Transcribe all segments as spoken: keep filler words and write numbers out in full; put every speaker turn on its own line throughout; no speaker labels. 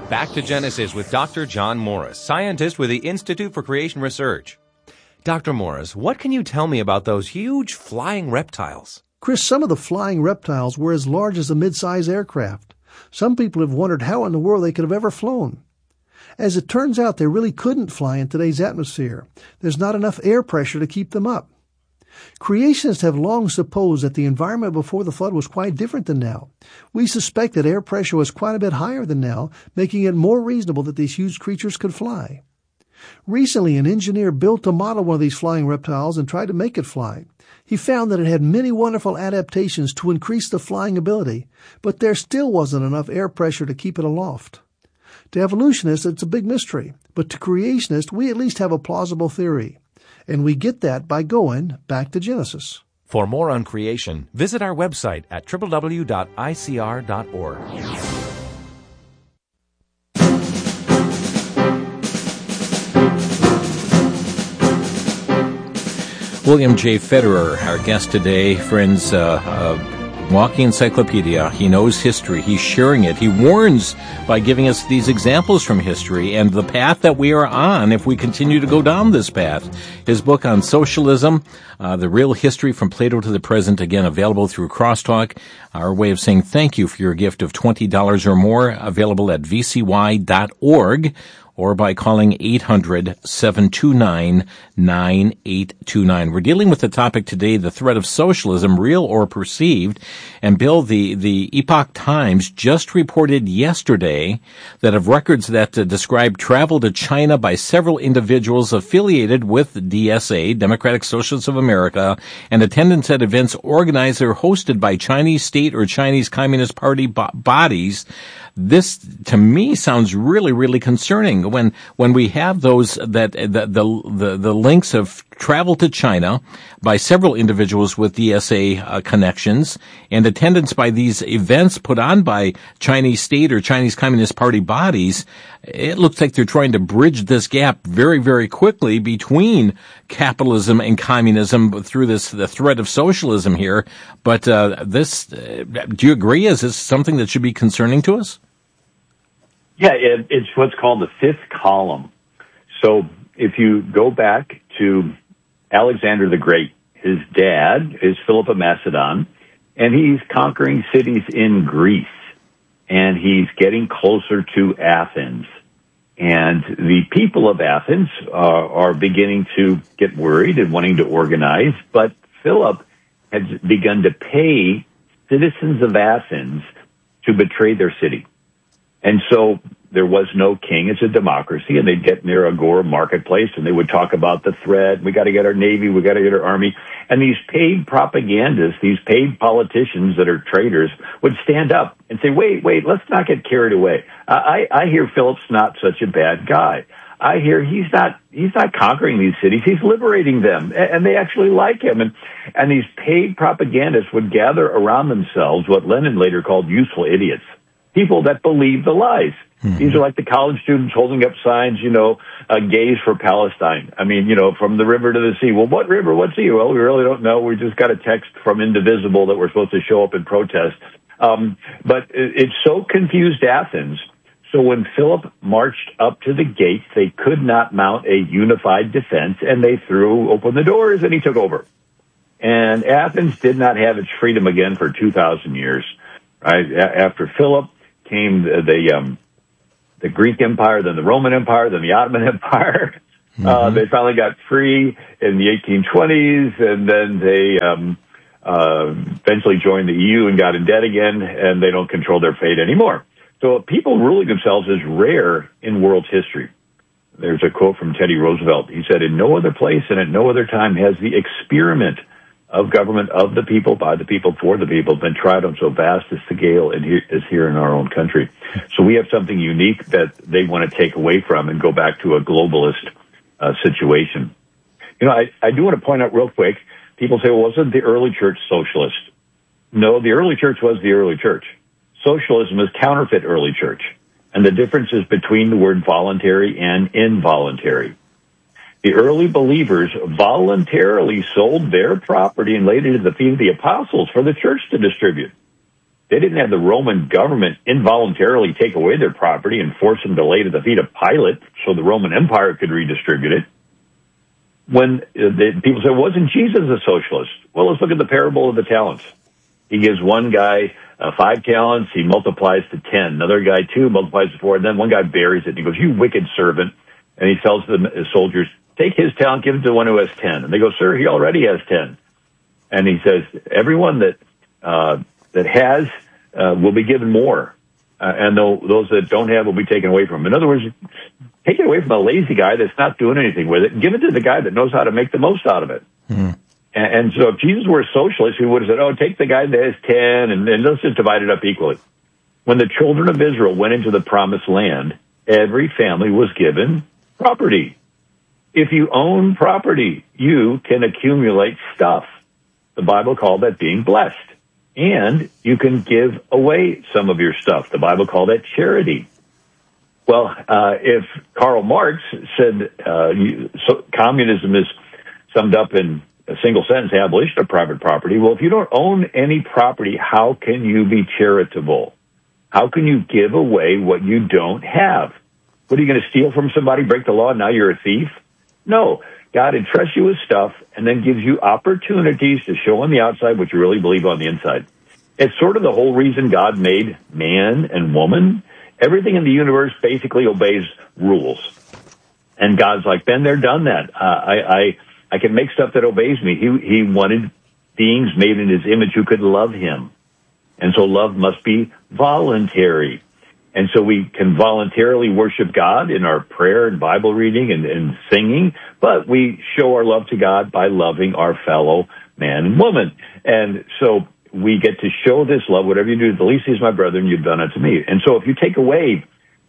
Back to Genesis with Doctor John Morris, scientist with the Institute for Creation Research. Doctor Morris, what can you tell me about those huge flying reptiles?
Chris, some of the flying reptiles were as large as a mid-size aircraft. Some people have wondered how in the world they could have ever flown. As it turns out, they really couldn't fly in today's atmosphere. There's not enough air pressure to keep them up. Creationists have long supposed that the environment before the flood was quite different than now. We suspect that air pressure was quite a bit higher than now, making it more reasonable that these huge creatures could fly. Recently, an engineer built to model one of these flying reptiles and tried to make it fly. He found that it had many wonderful adaptations to increase the flying ability, but there still wasn't enough air pressure to keep it aloft. To evolutionists, it's a big mystery, but to creationists, we at least have a plausible theory. And we get that by going back to Genesis.
For more on creation, visit our website at w w w dot i c r dot org.
William J. Federer, our guest today, friends, uh, uh, walking encyclopedia. He knows history. He's sharing it. He warns by giving us these examples from history and the path that we are on if we continue to go down this path. His book on socialism, uh, The Real History from Plato to the Present, again, available through Crosstalk. Our way of saying thank you for your gift of twenty dollars or more, available at v c y dot org. Or by calling eight hundred, seven two nine, nine eight two nine. We're dealing with the topic today, the threat of socialism, real or perceived. And Bill, the, the Epoch Times just reported yesterday that of records that uh, describe travel to China by several individuals affiliated with D S A, Democratic Socialists of America, and attendance at events organized or hosted by Chinese state or Chinese Communist Party bo- bodies. This, to me, sounds really, really concerning. When when we have those that the the the, the links of travel to China by several individuals with D S A uh, connections and attendance by these events put on by Chinese state or Chinese Communist Party bodies, it looks like they're trying to bridge this gap very, very quickly between capitalism and communism through this the threat of socialism here. But uh, this, uh, do you agree? Is this something that should be concerning to us?
Yeah, it, it's what's called the fifth column. So if you go back to Alexander the Great, his dad is Philip of Macedon, and he's conquering cities in Greece, and he's getting closer to Athens. And the people of Athens uh, are beginning to get worried and wanting to organize, but Philip has begun to pay citizens of Athens to betray their city. And so there was no king. It's a democracy. And they'd get in their agora marketplace and they would talk about the threat. We got to get our navy. We got to get our army. And these paid propagandists, these paid politicians that are traitors would stand up and say, wait, wait, let's not get carried away. I, I hear Philip's not such a bad guy. I hear he's not, he's not conquering these cities. He's liberating them. And they actually like him. And, and these paid propagandists would gather around themselves what Lenin later called useful idiots. People that believe the lies. Mm-hmm. These are like the college students holding up signs, you know, uh, gays for Palestine. I mean, you know, from the river to the sea. Well, what river? What sea? Well, we really don't know. We just got a text from Indivisible that we're supposed to show up and protest. Um, but it, it so confused Athens. So when Philip marched up to the gates, they could not mount a unified defense, and they threw open the doors, and he took over. And Athens did not have its freedom again for two thousand years. Right? After Philip came the, the um the Greek Empire, then the Roman Empire, then the Ottoman Empire. Mm-hmm. Uh, they finally got free in the eighteen twenties, and then they um uh eventually joined the E U and got in debt again, and they don't control their fate anymore. So people ruling themselves is rare in world history. There's a quote from Teddy Roosevelt. He said, "In no other place and at no other time has the experiment of government of the people, by the people, for the people, been tried on so vast a scale as here in our own country." So we have something unique that they want to take away from and go back to a globalist uh, situation. You know, I, I do want to point out real quick, people say, well, wasn't the early church socialist? No, the early church was the early church. Socialism is counterfeit early church. And the difference is between the word voluntary and involuntary. The early believers voluntarily sold their property and laid it at the feet of the apostles for the church to distribute. They didn't have the Roman government involuntarily take away their property and force them to lay to the feet of Pilate so the Roman Empire could redistribute it. When uh, the, people say, wasn't Jesus a socialist? Well, let's look at the parable of the talents. He gives one guy uh, five talents, he multiplies to ten. Another guy two, multiplies to four, and then one guy buries it, and he goes, you wicked servant. And he tells the soldiers, take his talent, give it to the one who has ten. And they go, sir, he already has ten. And he says, everyone that uh, that has uh, will be given more, uh, and those that don't have will be taken away from them. In other words, take it away from a lazy guy that's not doing anything with it, and give it to the guy that knows how to make the most out of it. Mm. And, and so if Jesus were a socialist, he would have said, oh, take the guy that has ten, and, and let's just divide it up equally. When the children of Israel went into the promised land, every family was given property. If you own property, you can accumulate stuff. The Bible called that being blessed. And you can give away some of your stuff. The Bible called that charity. Well, uh, if Karl Marx said uh, you, so communism is summed up in a single sentence, abolition of private property, well, if you don't own any property, how can you be charitable? How can you give away what you don't have? What, are you going to steal from somebody, break the law, and now you're a thief? No. God entrusts you with stuff and then gives you opportunities to show on the outside what you really believe on the inside. It's sort of the whole reason God made man and woman. Everything in the universe basically obeys rules. And God's like, been there, done that. Uh, I, I, I can make stuff that obeys me. He, he wanted beings made in his image who could love him. And so love must be voluntary. And so we can voluntarily worship God in our prayer and Bible reading and, and singing, but we show our love to God by loving our fellow man and woman. And so we get to show this love. Whatever you do to the least of these, my brethren, you've done it to me. And so if you take away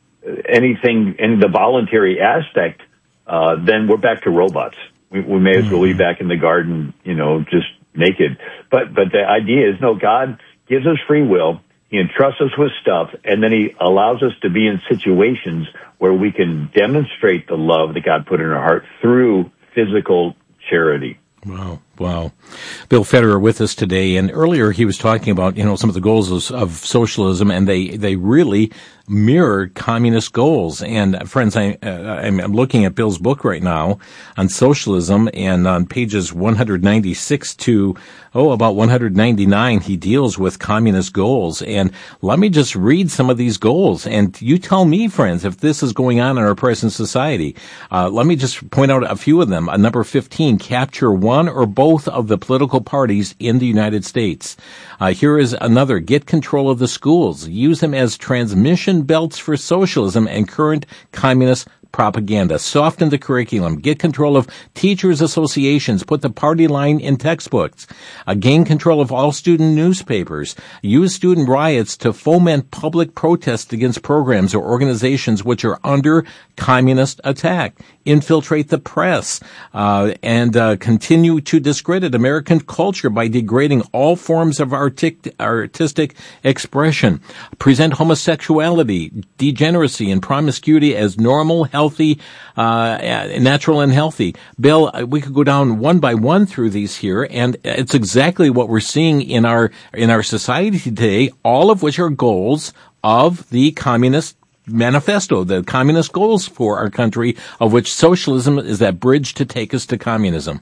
anything in the voluntary aspect, uh, then we're back to robots. We, we may as well be back in the garden, you know, just naked. But, but the idea is, no, God gives us free will. He entrusts us with stuff, and then he allows us to be in situations where we can demonstrate the love that God put in our heart through physical charity.
Wow. Wow. Bill Federer with us today, and earlier he was talking about, you know, some of the goals of, of socialism, and they, they really mirror communist goals. And friends, I, uh, I'm, I'm looking at Bill's book right now on socialism, and on pages one ninety-six to, oh, about one ninety-nine, he deals with communist goals. And let me just read some of these goals, and you tell me, friends, if this is going on in our present society. Uh, let me just point out a few of them. Uh, number fifteen, capture one or both both of the political parties in the United States. Uh, here is another. Get control of the schools. Use them as transmission belts for socialism and current communist propaganda. Soften the curriculum. Get control of teachers' associations. Put the party line in textbooks. Uh, gain control of all student newspapers. Use student riots to foment public protests against programs or organizations which are under communist attack. Infiltrate the press, uh, and uh, continue to discredit American culture by degrading all forms of artic- artistic expression. Present homosexuality, degeneracy, and promiscuity as normal, healthy, uh, natural and healthy. Bill, we could go down one by one through these here, and it's exactly what we're seeing in our in our society today, all of which are goals of the Communist Manifesto, the communist goals for our country, of which socialism is that bridge to take us to communism.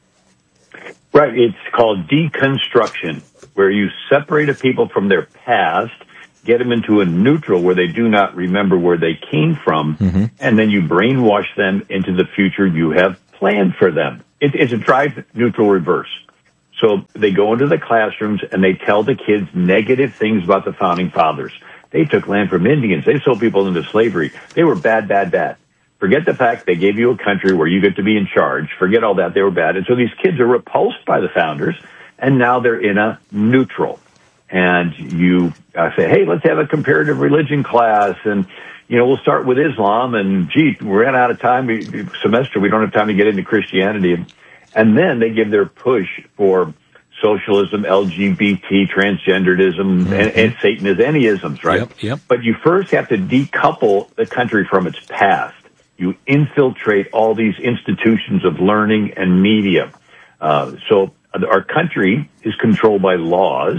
Right. It's called deconstruction, where you separate a people from their past, get them into a neutral where they do not remember where they came from, mm-hmm. and then you brainwash them into the future you have planned for them. It, it's a drive neutral reverse. So they go into the classrooms and they tell the kids negative things about the founding fathers. They took land from Indians. They sold people into slavery. They were bad, bad, bad. Forget the fact they gave you a country where you get to be in charge. Forget all that. They were bad. And so these kids are repulsed by the founders, and now they're in a neutral. And you uh, say, hey, let's have a comparative religion class, and, you know, we'll start with Islam, and, gee, we ran out of time, we, semester, we don't have time to get into Christianity. And, and then they give their push for socialism, L G B T, transgenderism, mm-hmm. and, and Satanism, any isms, right?
Yep, yep.
But you first have to decouple the country from its past. You infiltrate all these institutions of learning and media. Uh, so our country is controlled by laws.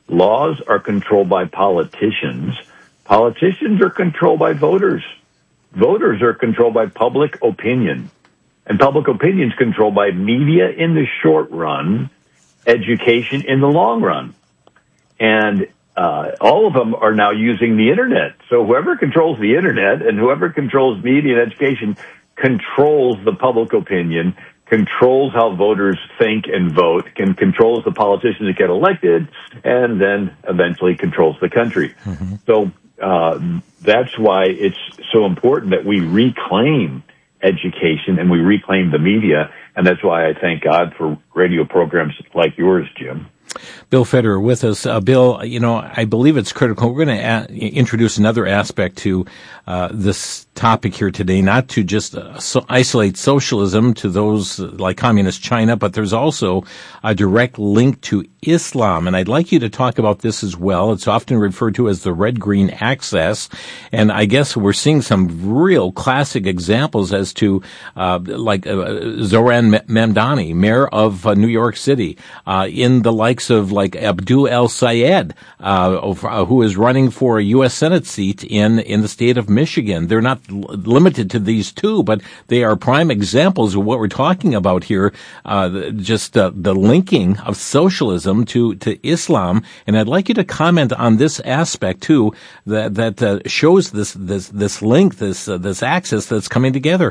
Laws are controlled by politicians. Politicians are controlled by voters. Voters are controlled by public opinion. And public opinion is controlled by media in the short run, education in the long run. And uh, all of them are now using the Internet. So whoever controls the Internet and whoever controls media and education controls the public opinion, controls how voters think and vote, can controls the politicians that get elected, and then eventually controls the country. Mm-hmm. So uh, that's why it's so important that we reclaim education and we reclaim the media, and that's why I thank God for radio programs like yours, Jim.
Bill Federer with us. Uh, Bill, you know, I believe it's critical. We're going to a- introduce another aspect to uh, this topic here today, not to just uh, so isolate socialism to those uh, like communist China, but there's also a direct link to Islam. And I'd like you to talk about this as well. It's often referred to as the red-green axis. And I guess we're seeing some real classic examples as to uh, like uh, Zoran Mamdani, mayor of uh, New York City, uh, in the likes of like Abdul El-Sayed, uh, of, uh, who is running for a U S Senate seat in, in the state of Michigan. They're not l- limited to these two, but they are prime examples of what we're talking about here, uh, just uh, the linking of socialism to, to Islam. And I'd like you to comment on this aspect too, that, that uh, shows this, this, this link, this, uh, this axis that's coming together.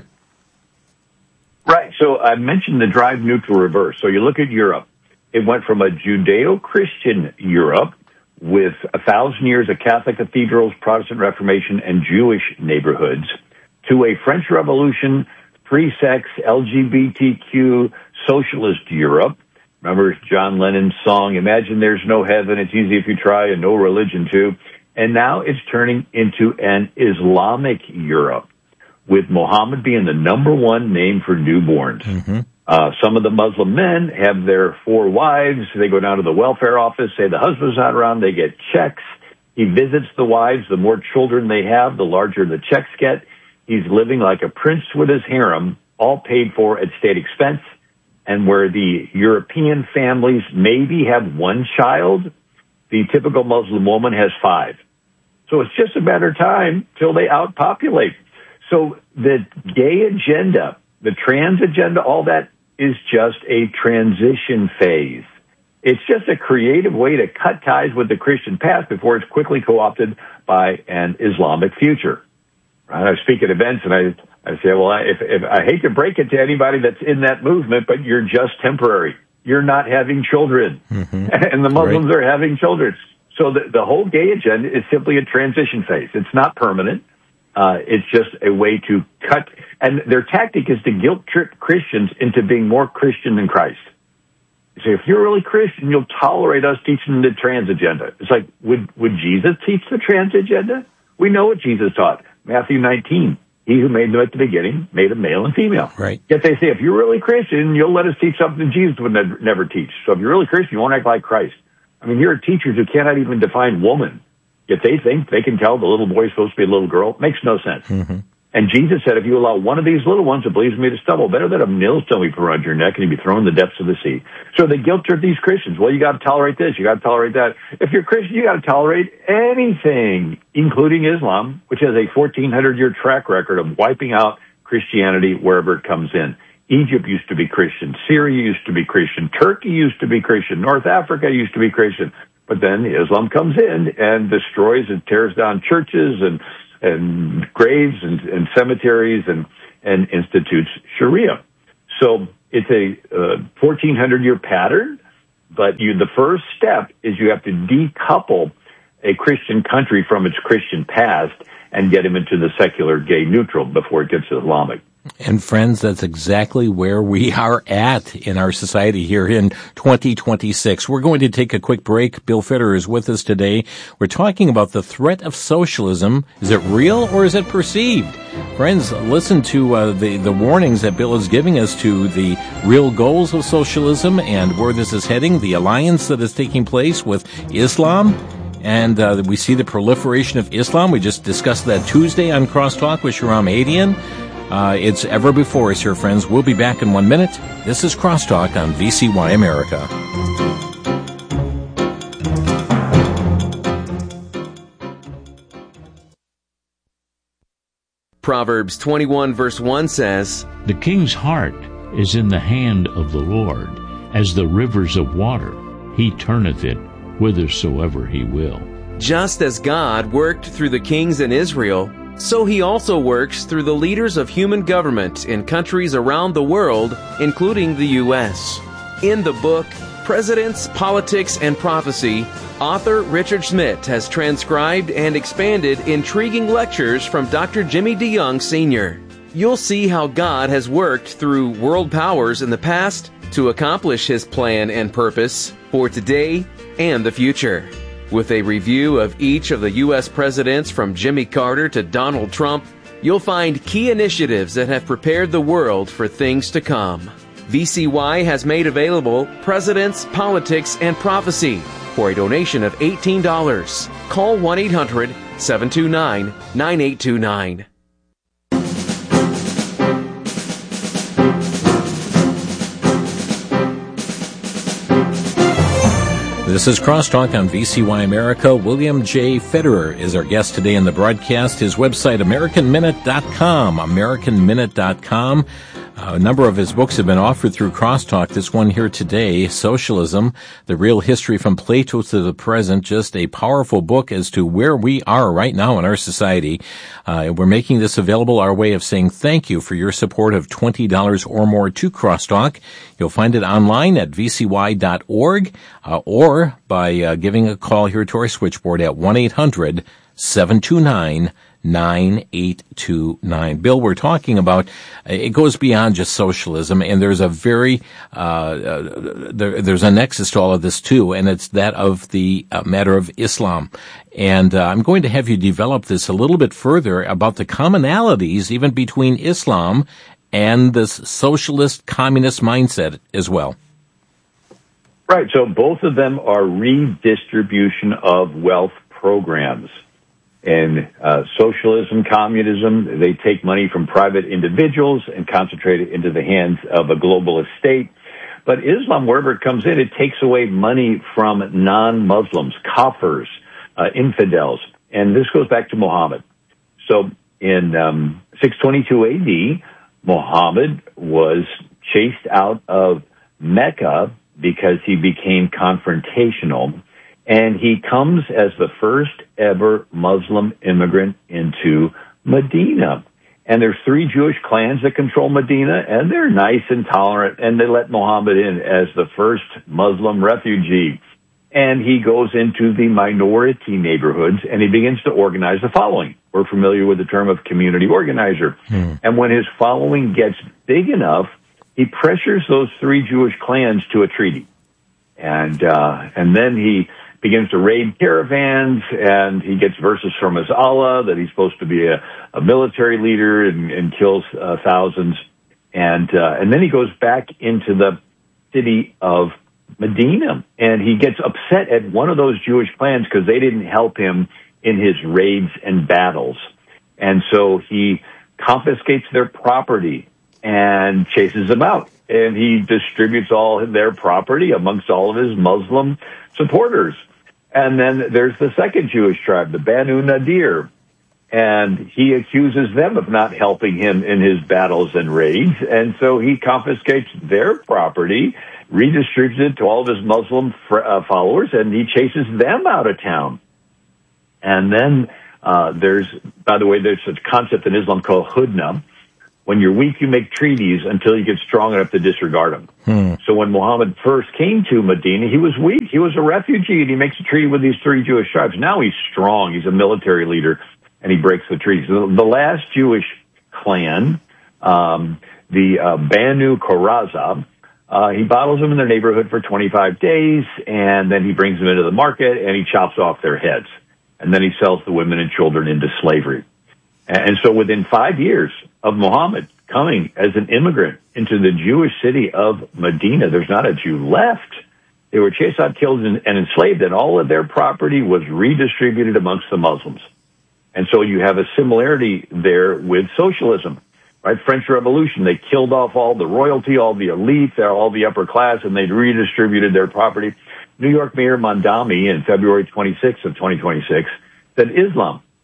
Right. So I mentioned the drive neutral reverse. So you look at Europe. It went from a Judeo-Christian Europe with a thousand years of Catholic cathedrals, Protestant Reformation, and Jewish neighborhoods to a French Revolution, pre-sex, L G B T Q, socialist Europe. Remember John Lennon's song, Imagine There's No Heaven, It's Easy If You Try, and No Religion Too. And now it's turning into an Islamic Europe, with Muhammad being the number one name for newborns. Mm-hmm. Uh, some of the Muslim men have their four wives. They go down to the welfare office, say the husband's not around, they get checks. He visits the wives. The more children they have, the larger the checks get. He's living like a prince with his harem, all paid for at state expense. And where the European families maybe have one child, the typical Muslim woman has five. So it's just a matter of time till they outpopulate. So the gay agenda, the trans agenda, all that is just a transition phase. It's just a creative way to cut ties with the Christian past before it's quickly co-opted by an Islamic future. Right? I speak at events and I, I say, well, I, if, if I hate to break it to anybody that's in that movement, but you're just temporary. You're not having children. Mm-hmm. And the Muslims right. are having children. So the, the whole gay agenda is simply a transition phase. It's not permanent. Uh, it's just a way to cut, and their tactic is to guilt trip Christians into being more Christian than Christ. You say, if you're really Christian, you'll tolerate us teaching the trans agenda. It's like, would, would Jesus teach the trans agenda? We know what Jesus taught. Matthew nineteen, he who made them at the beginning made them male and female.
Right.
Yet they say, if you're really Christian, you'll let us teach something Jesus would never, never teach. So if you're really Christian, you won't act like Christ. I mean, here are teachers who cannot even define woman. Yet they think they can tell the little boy is supposed to be a little girl. Makes no sense. Mm-hmm. And Jesus said, if you allow one of these little ones that believes in me to stumble, better that a millstone be put around your neck and you be thrown in the depths of the sea. So they guilt trip these Christians. Well, you got to tolerate this. You got to tolerate that. If you're Christian, you got to tolerate anything, including Islam, which has a fourteen hundred year track record of wiping out Christianity wherever it comes in. Egypt used to be Christian. Syria used to be Christian. Turkey used to be Christian. North Africa used to be Christian. But then Islam comes in and destroys and tears down churches and and graves and, and cemeteries and, and institutes Sharia. So it's a uh, fourteen hundred year pattern, but you, the first step is you have to decouple a Christian country from its Christian past and get him into the secular gay neutral before it gets Islamic.
And friends, that's exactly where we are at in our society here in twenty twenty-six. We're going to take a quick break. Bill Federer is with us today. We're talking about the threat of socialism. Is it real or is it perceived? Friends, listen to uh, the, the warnings that Bill is giving us to the real goals of socialism and where this is heading, the alliance that is taking place with Islam. And uh, we see the proliferation of Islam. We just discussed that Tuesday on Crosstalk with Shahram Hadian. Uh, it's ever before us here, friends. We'll be back in one minute. This is Crosstalk on V C Y America.
Proverbs twenty-one verse one says,
"The king's heart is in the hand of the Lord, as the rivers of water. He turneth it whithersoever he will."
Just as God worked through the kings in Israel, so he also works through the leaders of human government in countries around the world, including the U S In the book, Presidents, Politics, and Prophecy, author Richard Schmidt has transcribed and expanded intriguing lectures from Doctor Jimmy DeYoung Senior You'll see how God has worked through world powers in the past to accomplish his plan and purpose for today and the future. With a review of each of the U S presidents from Jimmy Carter to Donald Trump, you'll find key initiatives that have prepared the world for things to come. V C Y has made available Presidents, Politics, and Prophecy for a donation of eighteen dollars. Call one eight hundred seven two nine nine eight two nine.
This is Crosstalk on V C Y America. William J. Federer is our guest today in the broadcast. His website, American Minute dot com, American Minute dot com. A number of his books have been offered through Crosstalk. This one here today, Socialism, The Real History from Plato to the Present, just a powerful book as to where we are right now in our society. Uh, we're making this available, our way of saying thank you for your support of twenty dollars or more to Crosstalk. You'll find it online at v c y dot org uh, or by uh, giving a call here to our switchboard at one eight hundred seven two nine nine eight two nine. Bill, we're talking about, it goes beyond just socialism, and there's a very, uh, uh there, there's a nexus to all of this too, and it's that of the uh, matter of Islam. And uh, I'm going to have you develop this a little bit further about the commonalities even between Islam and this socialist communist mindset as well.
Right. So both of them are redistribution of wealth programs. In uh, socialism, communism, they take money from private individuals and concentrate it into the hands of a globalist state. But Islam, wherever it comes in, it takes away money from non-Muslims, kafirs, uh, infidels. And this goes back to Muhammad. So in um, six twenty-two A D, Muhammad was chased out of Mecca because he became confrontational. And he comes as the first ever Muslim immigrant into Medina. And there's three Jewish clans that control Medina, and they're nice and tolerant, and they let Muhammad in as the first Muslim refugee. And he goes into the minority neighborhoods, and he begins to organize the following. We're familiar with the term of community organizer. Hmm. And when his following gets big enough, he pressures those three Jewish clans to a treaty. And, uh, and then he begins to raid caravans, and he gets verses from his Allah that he's supposed to be a, a military leader and, and kills uh, thousands. And, uh, and then he goes back into the city of Medina, and he gets upset at one of those Jewish clans because they didn't help him in his raids and battles. And so he confiscates their property and chases them out. And he distributes all their property amongst all of his Muslim supporters. And then there's the second Jewish tribe, the Banu Nadir. And he accuses them of not helping him in his battles and raids. And so he confiscates their property, redistributes it to all of his Muslim fr- uh, followers, and he chases them out of town. And then uh, there's, by the way, there's a concept in Islam called hudna. When you're weak, you make treaties until you get strong enough to disregard them. Hmm. So when Muhammad first came to Medina, he was weak. He was a refugee, and he makes a treaty with these three Jewish tribes. Now he's strong. He's a military leader, and he breaks the treaty. So the last Jewish clan, um, the uh, Banu Qurayza, uh, he bottles them in their neighborhood for twenty-five days, and then he brings them into the market, and he chops off their heads. And then he sells the women and children into slavery. And so within five years of Muhammad coming as an immigrant into the Jewish city of Medina, there's not a Jew left. They were chased out, killed, and enslaved, and all of their property was redistributed amongst the Muslims. And so you have a similarity there with socialism, right? French Revolution, they killed off all the royalty, all the elite, all the upper class, and they redistributed their property. New York Mayor Mondami in February twenty-sixth of twenty twenty-six said Islam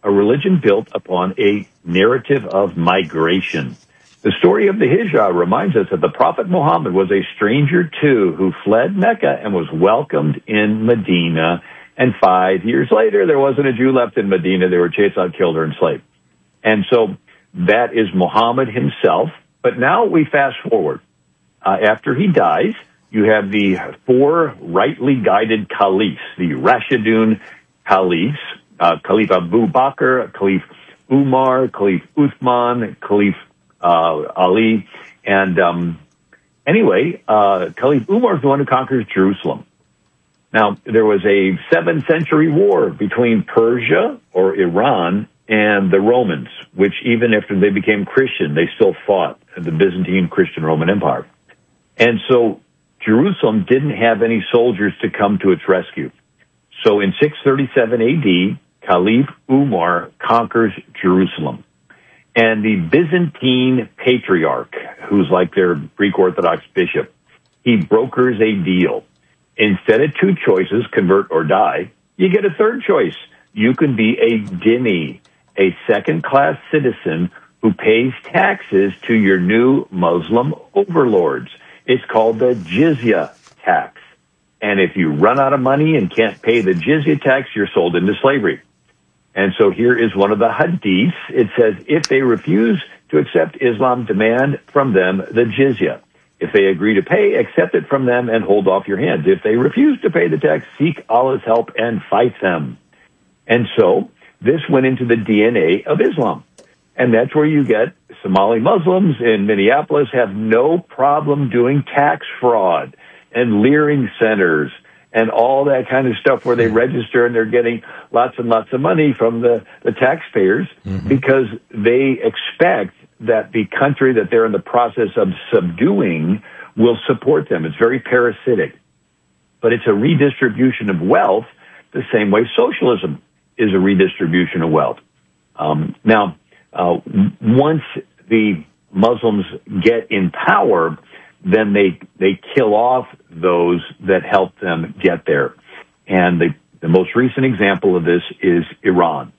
a religion built upon a narrative of migration. The story of the Hijrah reminds us that the Prophet Muhammad was a stranger too, who fled Mecca and was welcomed in Medina. And five years later, there wasn't a Jew left in Medina. They were chased out, killed, or enslaved. And so that is Muhammad himself. But now we fast forward. Uh, after he dies, you have the four rightly guided caliphs, the Rashidun caliphs, uh, Caliph Abu Bakr, Caliph Umar, Caliph Uthman, Caliph uh, Ali. And um, anyway, uh, Caliph Umar is the one who conquers Jerusalem. Now, there was a seventh century war between Persia or Iran and the Romans, which even after they became Christian, they still fought the Byzantine Christian Roman Empire. And so Jerusalem didn't have any soldiers to come to its rescue. So in six thirty-seven A D, Caliph Umar conquers Jerusalem. And the Byzantine patriarch, who's like their Greek Orthodox bishop, he brokers a deal. Instead of two choices, convert or die, you get a third choice. You can be a dhimmi, a second-class citizen who pays taxes to your new Muslim overlords. It's called the jizya tax. And if you run out of money and can't pay the jizya tax, you're sold into slavery. And so here is one of the hadiths. It says, if they refuse to accept Islam, demand from them the jizya. If they agree to pay, accept it from them and hold off your hands. If they refuse to pay the tax, seek Allah's help and fight them. And so this went into the D N A of Islam. And that's where you get Somali Muslims in Minneapolis have no problem doing tax fraud and leering centers and all that kind of stuff where they register and they're getting lots and lots of money from the, the taxpayers mm-hmm. because they expect that the country that they're in the process of subduing will support them. It's very parasitic. But it's a redistribution of wealth the same way socialism is a redistribution of wealth. Um, now, uh, once the Muslims get in power, then they they kill off those that help them get there. And the, the most recent example of this is Iran.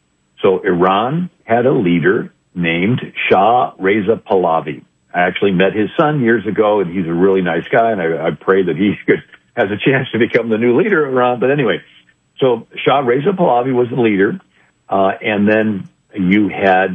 So Iran had a leader named Shah Reza Pahlavi. I actually met his son years ago, and he's a really nice guy, and I, I pray that he could, has a chance to become the new leader of Iran. But anyway, so Shah Reza Pahlavi was the leader, uh, and then you had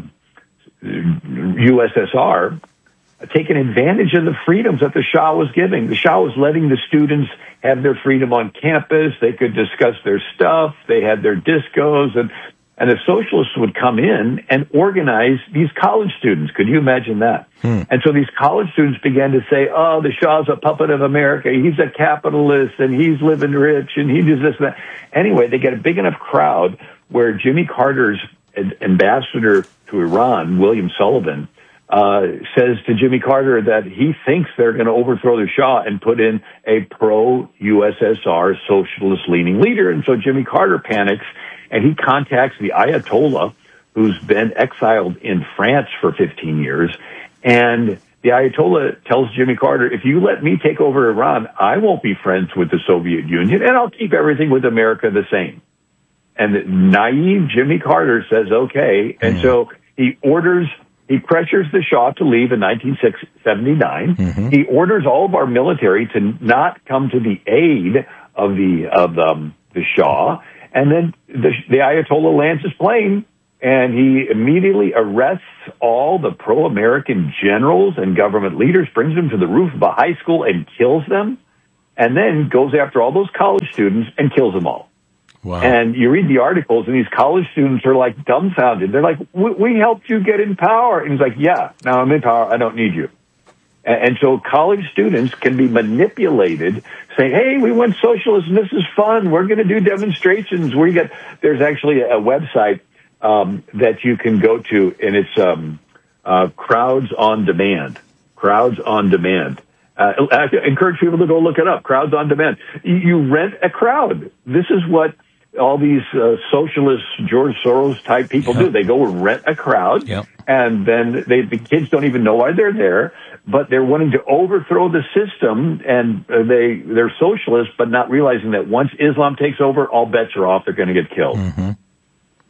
U S S R taking advantage of the freedoms that the Shah was giving. The Shah was letting the students have their freedom on campus. They could discuss their stuff. They had their discos, and And the socialists would come in and organize these college students. Could you imagine that? Hmm. And so these college students began to say, oh, the Shah's a puppet of America. He's a capitalist, and he's living rich, and he does this and that. Anyway, they get a big enough crowd where Jimmy Carter's ambassador to Iran, William Sullivan, uh, says to Jimmy Carter that he thinks they're going to overthrow the Shah and put in a pro-U S S R socialist-leaning leader. And so Jimmy Carter panics, and he contacts the Ayatollah, who's been exiled in France for fifteen years. And the Ayatollah tells Jimmy Carter, if you let me take over Iran, I won't be friends with the Soviet Union, and I'll keep everything with America the same. And naive Jimmy Carter says, okay. And mm-hmm. so he orders, he pressures the Shah to leave in nineteen seventy-nine. Mm-hmm. He orders all of our military to not come to the aid of the, of um, the Shah. And then the, the Ayatollah lands his plane, and he immediately arrests all the pro-American generals and government leaders, brings them to the roof of a high school and kills them, and then goes after all those college students and kills them all. Wow. And you read the articles, and these college students are like dumbfounded. They're like, we, we helped you get in power. And he's like, yeah, now I'm in power. I don't need you. And so college students can be manipulated, saying, hey, we went socialist, and this is fun. We're going to do demonstrations. We get, there's actually a website um, that you can go to, and it's um, uh, Crowds on Demand. Crowds on Demand. Uh, I encourage people to go look it up, Crowds on Demand. You rent a crowd. This is what all these uh, socialist George Soros type people yep. do. They go and rent a crowd, yep. and then they, the kids don't even know why they're there, but they're wanting to overthrow the system, and uh, they, they're socialists, but not realizing that once Islam takes over, all bets are off. They're going to get killed.
Mm-hmm.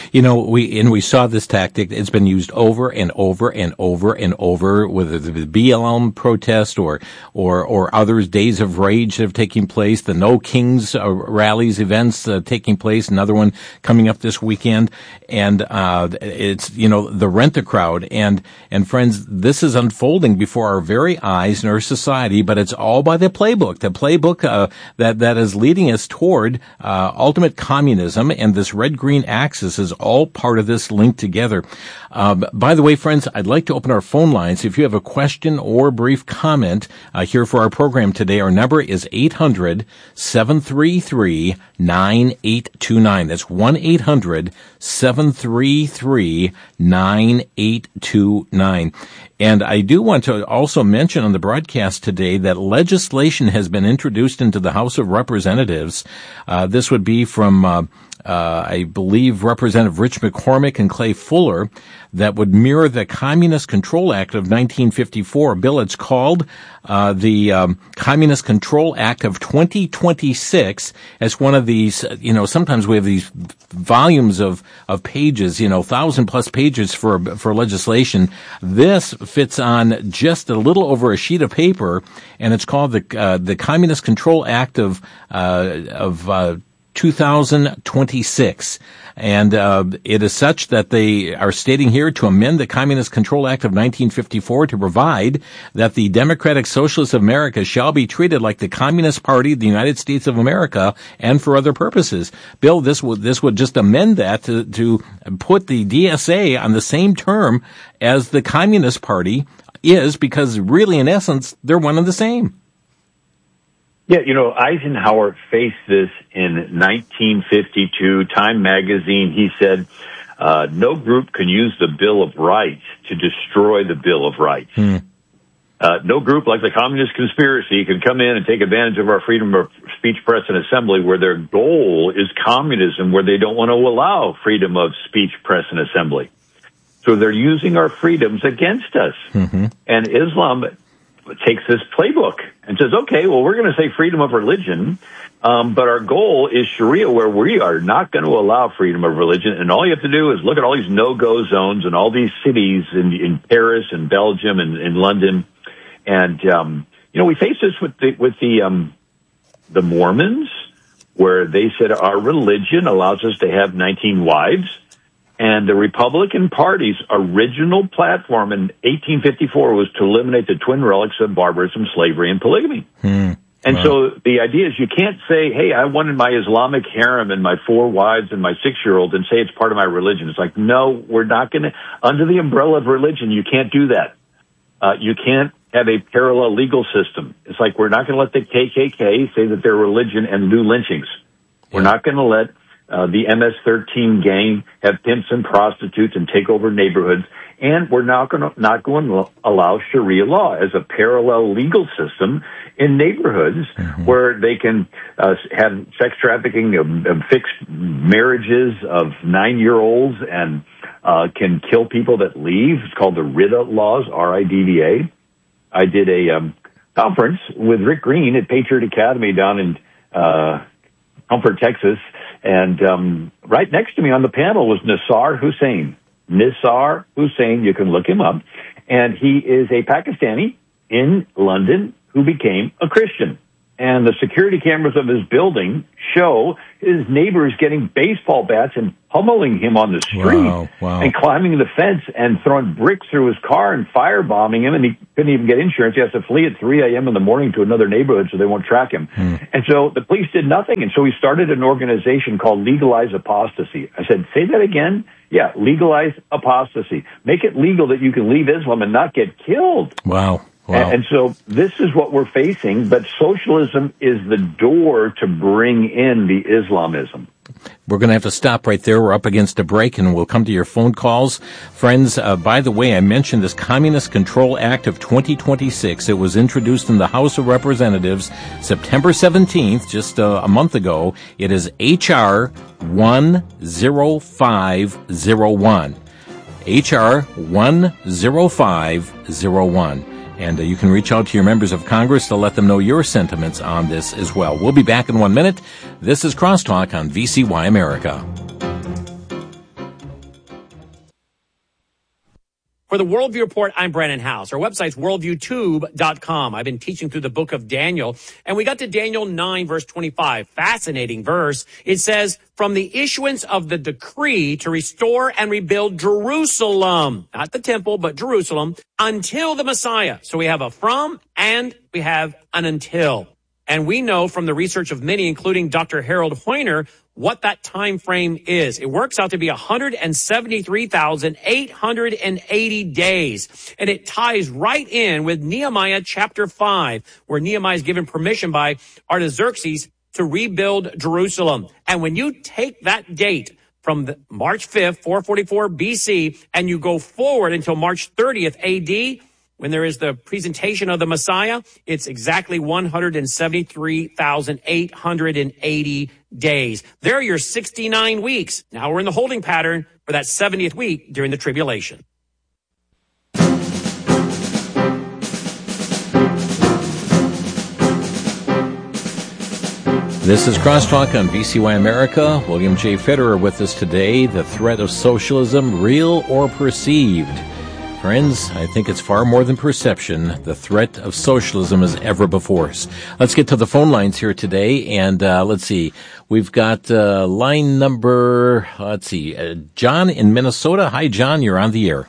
You know, we and we saw this tactic. It's been used over and over and over and over, whether the B L M protest or or or others, days of rage that have taken place, the No Kings uh, rallies, events uh, taking place, another one coming up this weekend, and uh, it's you know the Rent-A-Crowd, and and friends, this is unfolding before our very eyes in our society, but it's all by the playbook, the playbook uh, that that is leading us toward uh, ultimate communism, and this red-green axis is all part of this linked together. Uh, by the way, friends, I'd like to open our phone lines. If you have a question or a brief comment uh, here for our program today, our number is eight hundred, seven three three, nine eight two nine. That's one eight hundred, seven three three, nine eight two nine. And I do want to also mention on the broadcast today that legislation has been introduced into the House of Representatives. Uh, this would be from uh, Uh, I believe Representative Rich McCormick and Clay Fuller, that would mirror the Communist Control Act of nineteen fifty-four. Bill, it's called uh, the um, Communist Control Act of twenty twenty-six. As one of these, you know, sometimes we have these volumes of of pages, you know, thousand plus pages for for legislation. This fits on just a little over a sheet of paper, and it's called the uh, the Communist Control Act of uh, of uh, two thousand twenty-six, and uh, it is such that they are stating here to amend the Communist Control Act of nineteen fifty-four to provide that the Democratic Socialists of America shall be treated like the Communist Party of the United States of America and for other purposes. Bill, this would this would just amend that to, to put the D S A on the same term as the Communist Party is, because really, in essence, they're one and the same.
Yeah, you know, Eisenhower faced this in nineteen fifty-two. Time magazine, he said, uh, no group can use the Bill of Rights to destroy the Bill of Rights. Hmm. Uh, no group like the Communist Conspiracy can come in and take advantage of our freedom of speech, press, and assembly, where their goal is communism, where they don't want to allow freedom of speech, press, and assembly. So they're using our freedoms against us. Mm-hmm. And Islam takes this playbook and says, okay, well, we're going to say freedom of religion, um, but our goal is Sharia, where we are not going to allow freedom of religion. And all you have to do is look at all these no-go zones in all these cities in, in Paris and Belgium and in London. And, um, you know, we face this with the, with the, um, the Mormons, where they said our religion allows us to have nineteen wives. And the Republican Party's original platform in eighteen fifty-four was to eliminate the twin relics of barbarism, slavery, and polygamy. Hmm. And wow. So the idea is you can't say, hey, I wanted my Islamic harem and my four wives and my six-year-old and say it's part of my religion. It's like, no, we're not going to, under the umbrella of religion, you can't do that. Uh, you can't have a parallel legal system. It's like we're not going to let the K K K say that they're religion and do lynchings. We're yeah. not going to let Uh, the M S thirteen gang have pimps and prostitutes and take over neighborhoods, and we're not going to not going to allow Sharia law as a parallel legal system in neighborhoods mm-hmm. where they can uh, have sex trafficking, of, of fixed marriages of nine-year-olds, and uh, can kill people that leave. It's called the RIDA laws, R I D D A. I did a um, conference with Rick Green at Patriot Academy down in uh, Comfort, Texas. And um, right next to me on the panel was Nisar Hussain. Nisar Hussain, you can look him up. And he is a Pakistani in London who became a Christian. And the security cameras of his building show his neighbors getting baseball bats and pummeling him on the street
wow, wow.
and climbing the fence and throwing bricks through his car and firebombing him. And he couldn't even get insurance. He has to flee at three a.m. in the morning to another neighborhood so they won't track him. Hmm. And so the police did nothing. And so he started an organization called Legalize Apostasy. I said, say that again? Yeah, legalize apostasy. Make it legal that you can leave Islam and not get killed.
Wow. Wow.
And, and so this is what we're facing, but socialism is the door to bring in the Islamism.
We're going to have to stop right there. We're up against a break, and we'll come to your phone calls. Friends, uh, by the way, I mentioned this Communist Control Act of twenty twenty-six. It was introduced in the House of Representatives September seventeenth, just uh, a month ago. It is H R one oh five oh one. H R one oh five oh one. And uh, you can reach out to your members of Congress to let them know your sentiments on this as well. We'll be back in one minute. This is Crosstalk on V C Y America.
For the Worldview Report, I'm Brandon House. Our website's worldview tube dot com. I've been teaching through the book of Daniel, and we got to Daniel nine, verse twenty-five. Fascinating verse. It says, from the issuance of the decree to restore and rebuild Jerusalem, not the temple, but Jerusalem, until the Messiah. So we have a from and we have an until. And we know from the research of many, including Doctor Harold Hoyner, what that time frame is. It works out to be one hundred seventy-three thousand eight hundred eighty days. And it ties right in with Nehemiah chapter five, where Nehemiah is given permission by Artaxerxes to rebuild Jerusalem. And when you take that date from the March fifth, four forty-four B C, and you go forward until March thirtieth A D, when there is the presentation of the Messiah, it's exactly one hundred seventy-three thousand eight hundred eighty days. There are your sixty-nine weeks. Now we're in the holding pattern for that seventieth week during the tribulation.
This is Crosstalk on V C Y America. William J. Federer with us today. The threat of socialism, real or perceived? Friends, I think it's far more than perception. The threat of socialism is ever before us. Let's get to the phone lines here today, and uh, let's see. We've got uh, line number, let's see, uh, John in Minnesota. Hi, John, you're on the air.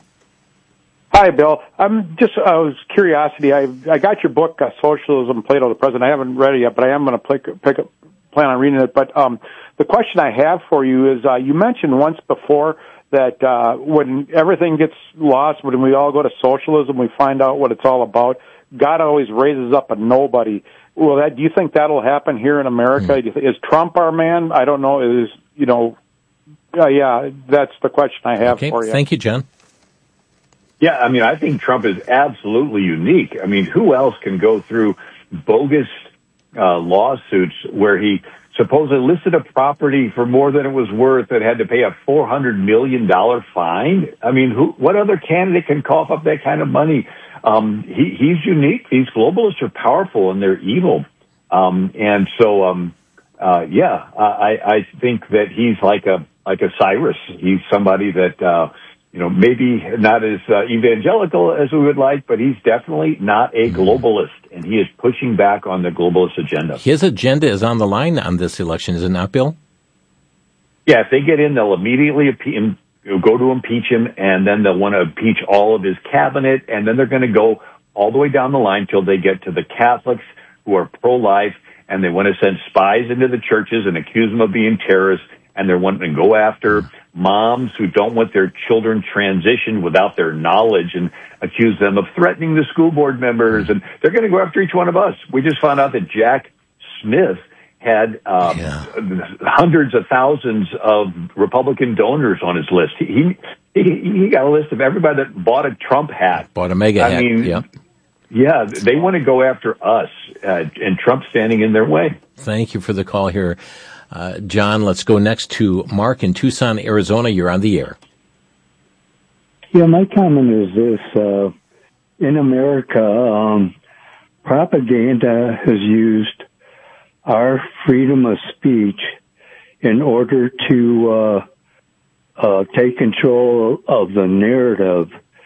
Hi, Bill. I'm just, I was curiosity. I I got your book, uh, Socialism, Plato the President. I haven't read it yet, but I am going to pick, pick up, plan on reading it. But um, the question I have for you is, uh, you mentioned once before that uh, when everything gets lost, when we all go to socialism, we find out what it's all about. God always raises up a nobody. Well, that, do you think that'll happen here in America? Mm. Is Trump our man? I don't know. Is, you know, uh, yeah, that's the question I have
okay.
for you.
Thank you, John.
Yeah, I mean, I think Trump is absolutely unique. I mean, who else can go through bogus uh, lawsuits where he supposedly listed a property for more than it was worth and had to pay a four hundred million dollars fine? I mean, who, what other candidate can cough up that kind of money? Um, he, he's unique. These globalists are powerful and they're evil. Um, and so, um, uh, yeah, I, I think that he's like a, like a Cyrus. He's somebody that, uh, you know, maybe not as uh, evangelical as we would like, but he's definitely not a globalist, and he is pushing back on the globalist agenda.
His agenda is on the line on this election, is it not, Bill?
Yeah, if they get in, they'll immediately impe- go to impeach him, and then they'll want to impeach all of his cabinet, and then they're going to go all the way down the line till they get to the Catholics who are pro-life, and they want to send spies into the churches and accuse them of being terrorists, and they're wanting to go after moms who don't want their children transitioned without their knowledge and accuse them of threatening the school board members. And they're going to go after each one of us. We just found out that Jack Smith had um, yeah. hundreds of thousands of Republican donors on his list. He, he he got a list of everybody that bought a Trump hat.
Bought a mega
I
hat,
mean,
yeah.
Yeah, they want to go after us, uh, and Trump's standing in their way.
Thank you for the call here. Uh, John, let's go next to Mark in Tucson, Arizona. You're on the air.
Yeah, my comment is this. Uh, in America, um, propaganda has used our freedom of speech in order to uh, uh, take control of the narrative,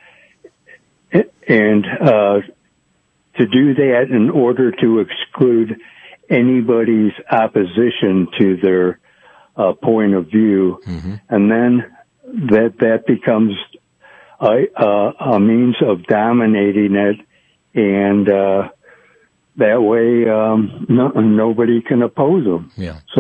and uh, to do that in order to exclude anybody's opposition to their uh, point of view. Mm-hmm. And then that that becomes a, a, a means of dominating it, and uh, that way um, no, nobody can oppose them.
Yeah.
So